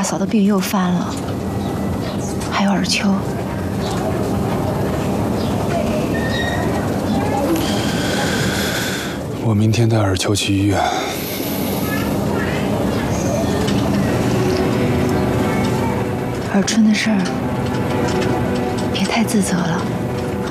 大嫂的病又犯了，还有尔秋。 我明天带尔秋去医院。 尔春的事儿，别太自责了。